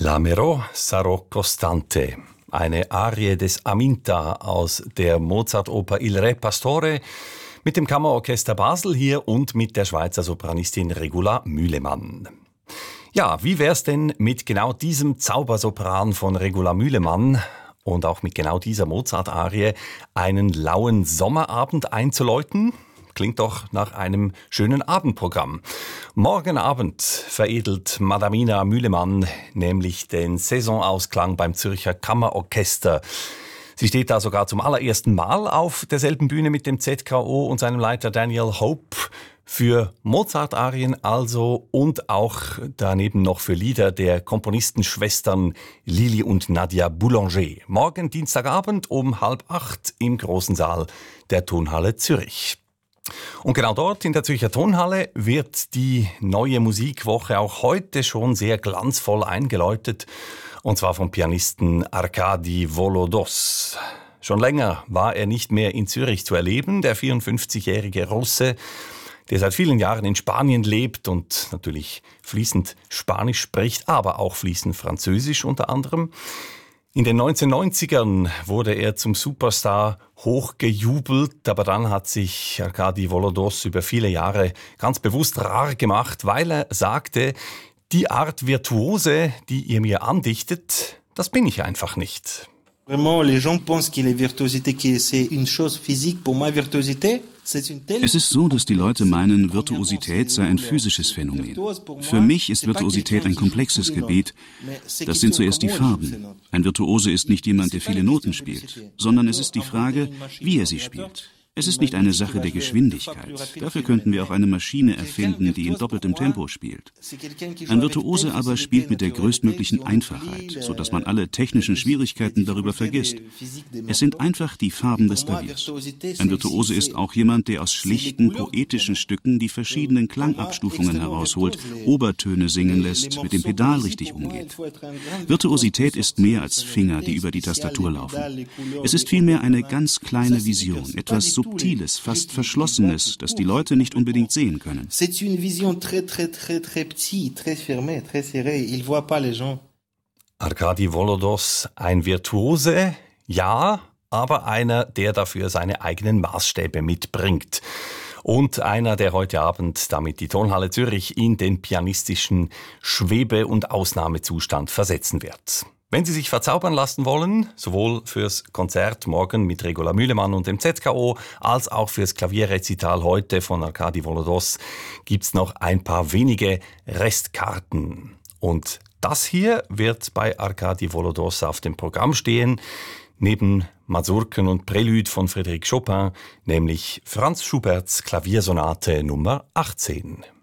L'amerò sarò costante, eine Arie des Aminta aus der Mozart-Oper Il Re Pastore mit dem Kammerorchester Basel hier und mit der Schweizer Sopranistin Regula Mühlemann. Ja, wie wär's denn mit genau diesem Zaubersopran von Regula Mühlemann und auch mit genau dieser Mozart-Arie einen lauen Sommerabend einzuläuten? Klingt doch nach einem schönen Abendprogramm. Morgen Abend veredelt Madamina Mühlemann nämlich den Saisonausklang beim Zürcher Kammerorchester. Sie steht da sogar zum allerersten Mal auf derselben Bühne mit dem ZKO und seinem Leiter Daniel Hope. Für Mozart-Arien also und auch daneben noch für Lieder der Komponistenschwestern Lili und Nadia Boulanger. Morgen Dienstagabend um 7:30 im großen Saal der Tonhalle Zürich. Und genau dort in der Zürcher Tonhalle wird die neue Musikwoche auch heute schon sehr glanzvoll eingeläutet. Und zwar vom Pianisten Arkadi Volodos. Schon länger war er nicht mehr in Zürich zu erleben, der 54-jährige Russe, der seit vielen Jahren in Spanien lebt und natürlich fließend Spanisch spricht, aber auch fließend Französisch unter anderem. In den 1990ern wurde er zum Superstar hochgejubelt, aber dann hat sich Arkadi Volodos über viele Jahre ganz bewusst rar gemacht, weil er sagte, die Art Virtuose, die ihr mir andichtet, das bin ich einfach nicht. Vraiment, les gens pensent que la virtuosité, que c'est une chose physique. Pour moi, virtuosité, c'est une telle... Es ist so, dass die Leute meinen, Virtuosität sei ein physisches Phänomen. Für mich ist Virtuosität ein komplexes Gebiet. Das sind zuerst die Farben. Ein Virtuose ist nicht jemand, der viele Noten spielt, sondern es ist die Frage, wie er sie spielt. Es ist nicht eine Sache der Geschwindigkeit. Dafür könnten wir auch eine Maschine erfinden, die in doppeltem Tempo spielt. Ein Virtuose aber spielt mit der größtmöglichen Einfachheit, sodass man alle technischen Schwierigkeiten darüber vergisst. Es sind einfach die Farben des Klaviers. Ein Virtuose ist auch jemand, der aus schlichten, poetischen Stücken die verschiedenen Klangabstufungen herausholt, Obertöne singen lässt, mit dem Pedal richtig umgeht. Virtuosität ist mehr als Finger, die über die Tastatur laufen. Es ist vielmehr eine ganz kleine Vision, etwas Subtiles, fast Verschlossenes, das die Leute nicht unbedingt sehen können. Arkadi Volodos, ein Virtuose, ja, aber einer, der dafür seine eigenen Maßstäbe mitbringt. Und einer, der heute Abend damit die Tonhalle Zürich in den pianistischen Schwebe- und Ausnahmezustand versetzen wird. Wenn Sie sich verzaubern lassen wollen, sowohl fürs Konzert morgen mit Regula Mühlemann und dem ZKO, als auch fürs Klavierrezital heute von Arkadi Volodos, gibt's noch ein paar wenige Restkarten. Und das hier wird bei Arkadi Volodos auf dem Programm stehen, neben Mazurken und Prälüde von Frédéric Chopin, nämlich Franz Schuberts Klaviersonate Nummer 18.